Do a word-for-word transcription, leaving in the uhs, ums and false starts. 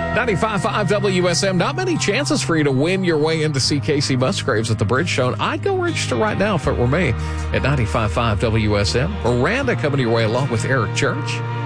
ninety-five point five W S M. Not many chances for you to win your way in to see Casey Musgraves at the Bridge Show. I'd go register right now if it were me at ninety-five point five W S M. Miranda coming your way along with Eric Church.